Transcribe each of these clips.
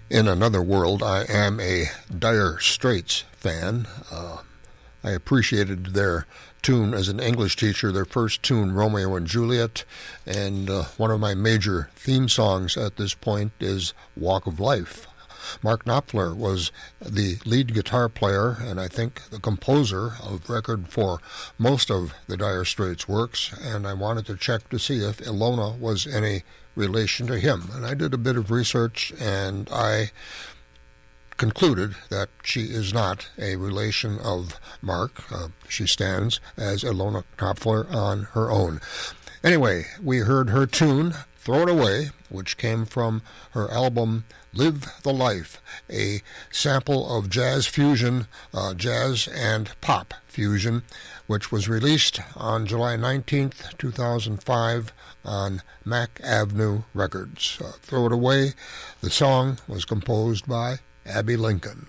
In another world, I am a Dire Straits fan. I appreciated their tune as an English teacher, their first tune, Romeo and Juliet, and one of my major theme songs at this point is Walk of Life. Mark Knopfler was the lead guitar player and I think the composer of record for most of the Dire Straits works, and I wanted to check to see if Ilona was any relation to him. And I did a bit of research and I concluded that she is not a relation of Mark. She stands as Ilona Knopfler on her own. Anyway, we heard her tune, Throw It Away, which came from her album Live the Life, a sample of jazz fusion, jazz and pop fusion, which was released on July 19th, 2005 on Mack Avenue Records. Throw It Away, the song was composed by Abbey Lincoln.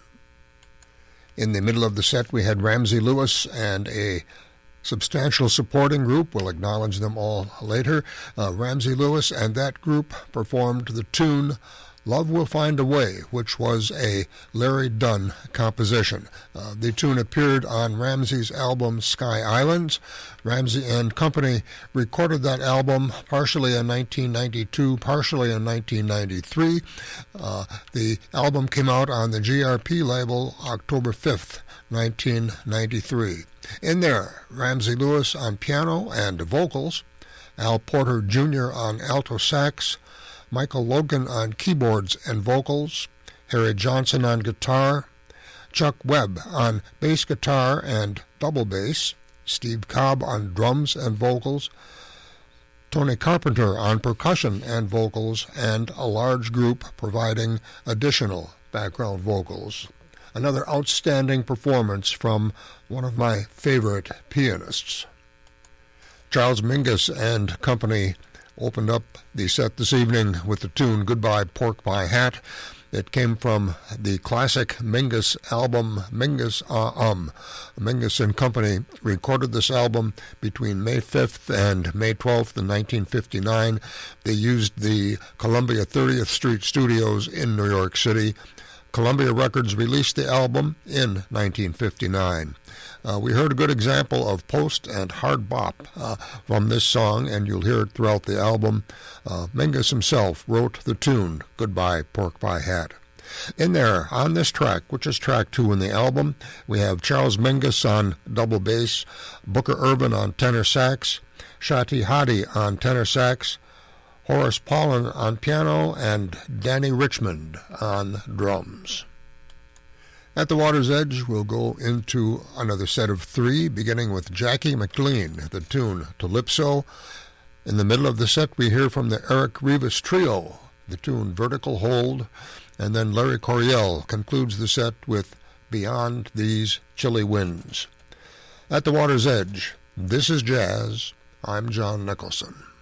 In the middle of the set, we had Ramsey Lewis and a substantial supporting group. We'll acknowledge them all later. Ramsey Lewis and that group performed the tune Love Will Find a Way, which was a Larry Dunn composition. The tune appeared on Ramsey's album Sky Islands. Ramsey and Company recorded that album partially in 1992, partially in 1993. The album came out on the GRP label October 5th, 1993. In there, Ramsey Lewis on piano and vocals, Al Porter Jr. on alto sax, Michael Logan on keyboards and vocals, Harry Johnson on guitar, Chuck Webb on bass guitar and double bass, Steve Cobb on drums and vocals, Tony Carpenter on percussion and vocals, and a large group providing additional background vocals. Another outstanding performance from one of my favorite pianists. Charles Mingus and Company opened up the set this evening with the tune Goodbye Pork Pie Hat. It came from the classic Mingus album, Mingus Mingus and Company recorded this album between May 5th and May 12th in 1959. They used the Columbia 30th Street Studios in New York City. Columbia Records released the album in 1959. We heard a good example of post and hard bop from this song, and you'll hear it throughout the album. Mingus himself wrote the tune, Goodbye Pork Pie Hat. In there, on this track, which is track 2 in the album, we have Charles Mingus on double bass, Booker Ervin on tenor sax, Shati Hadi on tenor sax, Horace Paulin on piano, and Danny Richmond on drums. At the water's edge, we'll go into another set of 3, beginning with Jackie McLean, the tune Calypso. In the middle of the set, we hear from the Eric Rivas Trio, the tune Vertical Hold, and then Larry Coryell concludes the set with Beyond These Chilly Winds. At the water's edge, this is jazz. I'm John Nicholson.